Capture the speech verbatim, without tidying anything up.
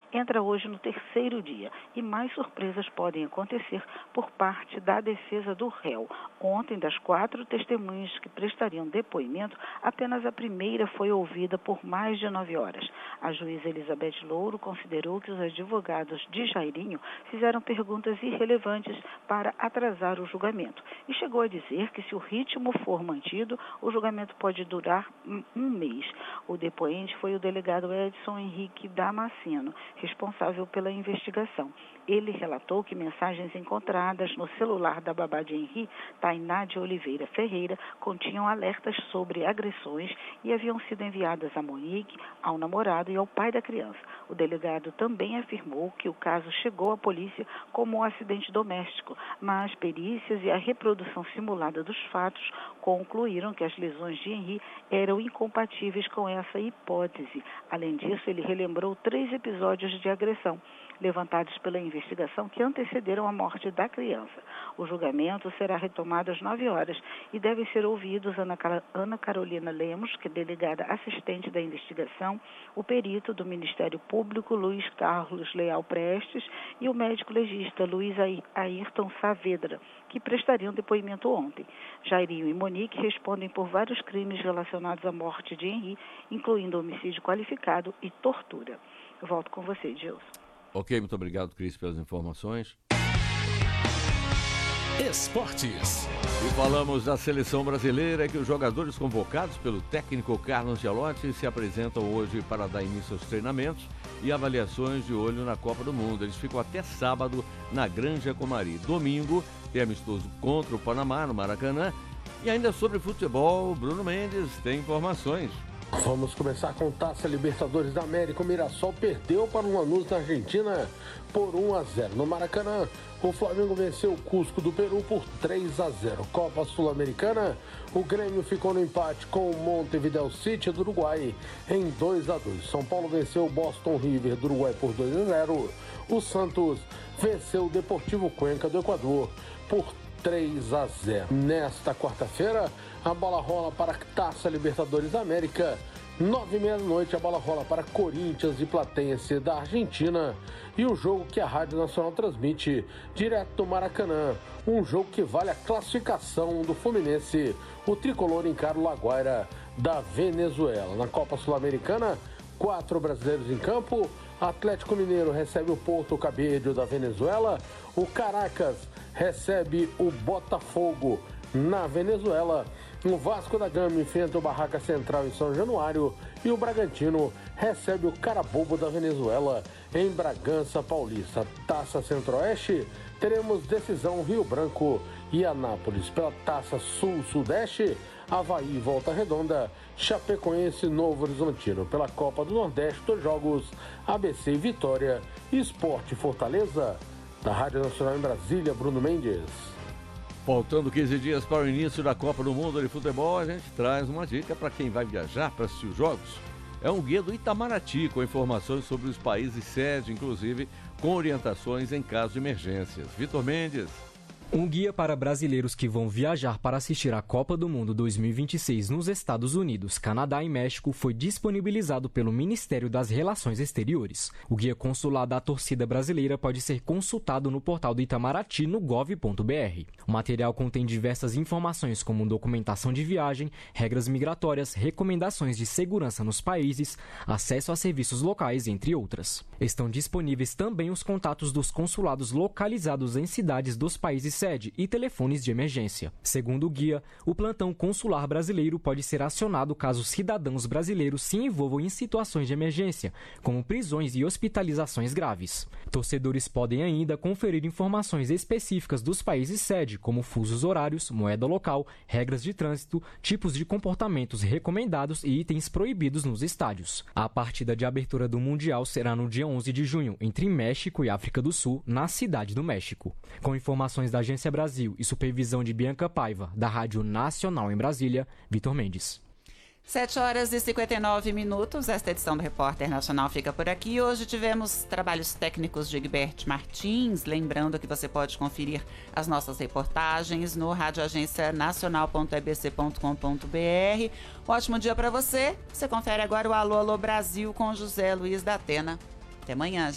entra hoje no terceiro dia e mais surpresas podem acontecer por parte da defesa do réu. Ontem, das quatro testemunhas que prestariam depoimento, apenas a primeira foi ouvida por mais de nove horas. A juíza Elizabeth Louro considerou que os advogados de Jairinho fizeram perguntas irrelevantes para atrasar o julgamento e chegou a dizer que se o ritmo for mantido, o julgamento pode durar um mês. O depoente foi o delegado Edson Henrique Damasceno, responsável pela investigação. Ele relatou que mensagens encontradas no celular da babá de Henri, Tainá de Oliveira Ferreira, continham alertas sobre agressões e haviam sido enviadas a Monique, ao namorado e ao pai da criança. O delegado também afirmou que o caso chegou à polícia como um acidente doméstico, mas perícias e a reprodução simulada dos fatos concluíram que as lesões de Henri eram incompatíveis com essa hipótese. Além disso, ele relembrou três episódios de agressão levantados pela investigação que antecederam a morte da criança. O julgamento será retomado às nove horas e devem ser ouvidos Ana, Car- Ana Carolina Lemos, que é delegada assistente da investigação, o perito do Ministério Público, Luiz Carlos Leal Prestes, e o médico legista Luiz Ayrton Saavedra, que prestariam depoimento ontem. Jairinho e Monique respondem por vários crimes relacionados à morte de Henri, incluindo homicídio qualificado e tortura. Eu volto com você, Gilson. Ok, muito obrigado, Cris, pelas informações. Esportes. E falamos da seleção brasileira, que os jogadores convocados pelo técnico Carlo Ancelotti se apresentam hoje para dar início aos treinamentos e avaliações de olho na Copa do Mundo. Eles ficam até sábado na Granja Comari. Domingo tem amistoso contra o Panamá, no Maracanã. E ainda sobre futebol, Bruno Mendes tem informações. Vamos começar com Taça Libertadores da América. O Mirassol perdeu para o Lanús na Argentina por um a zero. No Maracanã, o Flamengo venceu o Cusco do Peru por três a zero. Copa Sul-Americana, o Grêmio ficou no empate com o Montevideo City do Uruguai em dois a dois. São Paulo venceu o Boston River do Uruguai por dois a zero. O Santos venceu o Deportivo Cuenca do Equador por três a zero. Nesta quarta-feira, a bola rola para a Taça Libertadores da América. Nove e meia da noite, a bola rola para Corinthians e Platense da Argentina. E o jogo que a Rádio Nacional transmite direto do Maracanã. Um jogo que vale a classificação do Fluminense. O tricolor encara o Laguaira da Venezuela. Na Copa Sul-Americana, quatro brasileiros em campo. Atlético Mineiro recebe o Porto Cabedelo da Venezuela. O Caracas recebe o Botafogo na Venezuela. O Vasco da Gama enfrenta o Barraca Central em São Januário. E o Bragantino recebe o Carabobo da Venezuela em Bragança Paulista. Taça Centro-Oeste, teremos decisão Rio Branco e Anápolis. Pela Taça Sul-Sudeste, Avaí, Volta Redonda, Chapecoense, Novo Horizontino. Pela Copa do Nordeste, dois jogos, A B C e Vitória, Sport e Fortaleza. Da Rádio Nacional em Brasília, Bruno Mendes. Faltando quinze dias para o início da Copa do Mundo de Futebol, a gente traz uma dica para quem vai viajar para assistir os jogos. É um guia do Itamaraty, com informações sobre os países sede, inclusive com orientações em caso de emergências. Vitor Mendes. Um guia para brasileiros que vão viajar para assistir à Copa do Mundo dois mil e vinte e seis nos Estados Unidos, Canadá e México foi disponibilizado pelo Ministério das Relações Exteriores. O guia consular da torcida brasileira pode ser consultado no portal do Itamaraty no gov ponto br. O material contém diversas informações como documentação de viagem, regras migratórias, recomendações de segurança nos países, acesso a serviços locais, entre outras. Estão disponíveis também os contatos dos consulados localizados em cidades dos países sede e telefones de emergência. Segundo o guia, o plantão consular brasileiro pode ser acionado caso cidadãos brasileiros se envolvam em situações de emergência, como prisões e hospitalizações graves. Torcedores podem ainda conferir informações específicas dos países sede, como fusos horários, moeda local, regras de trânsito, tipos de comportamentos recomendados e itens proibidos nos estádios. A partida de abertura do Mundial será no dia onze de junho, entre México e África do Sul, na Cidade do México. Com informações da Agência Brasil e supervisão de Bianca Paiva, da Rádio Nacional em Brasília, Vitor Mendes. sete horas e cinquenta e nove minutos, esta edição do Repórter Nacional fica por aqui. Hoje tivemos trabalhos técnicos de Egberto Martins, lembrando que você pode conferir as nossas reportagens no rádio agência nacional ponto e b c ponto com ponto b r. Um ótimo dia para você. Você confere agora o Alô Alô Brasil com José Luiz da Atena. Até amanhã, gente.